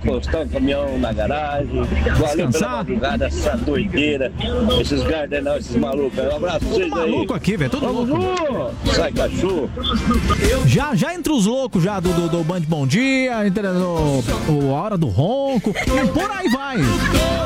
encostar um caminhão na garagem. Valeu pela madrugada, essa doideira. Esses gardenal, esses malucos. Um abraço pra vocês aí. Maluco aqui, velho, todo louco. Sai cachorro. Já entre os loucos já do Band Bom Dia, entre a hora do ronco, e por aí vai.